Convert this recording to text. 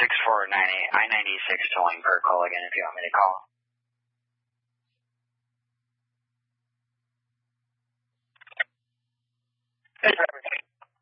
6498 I-96 tolling per call again if you want me to call. Hey, driver.